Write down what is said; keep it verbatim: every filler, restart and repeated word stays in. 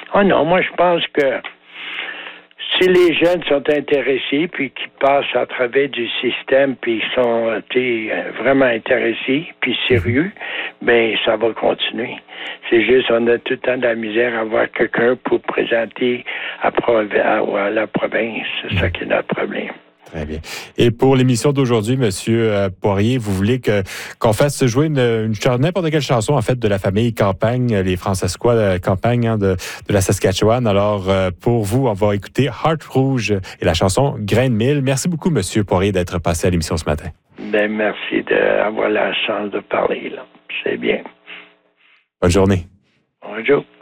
Ah non, moi je pense que si les jeunes sont intéressés, puis qu'ils passent à travers du système, puis ils sont vraiment intéressés, puis sérieux, ben ça va continuer. C'est juste, on a tout le temps de la misère à avoir quelqu'un pour présenter à, prov- à, à la province. C'est mmh. ça qui est notre problème. Très bien. Et pour l'émission d'aujourd'hui, Monsieur Poirier, vous voulez que qu'on fasse jouer une, une n'importe quelle chanson en fait de la famille Campagne, les Francescois Campagne hein, de, de la Saskatchewan. Alors pour vous, on va écouter Heart Rouge et la chanson Grain de Mille. Merci beaucoup, Monsieur Poirier, d'être passé à l'émission ce matin. Ben merci d'avoir la chance de parler là. C'est bien. Bonne journée. Bonjour.